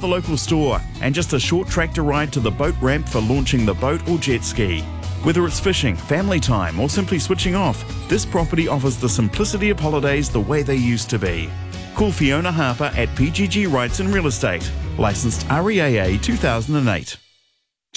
the local store and just a short tractor ride to the boat ramp for launching the boat or jet ski. Whether it's fishing, family time or simply switching off, this property offers the simplicity of holidays the way they used to be. Call Fiona Harper at PGG Rights and Real Estate, licensed REAA 2008.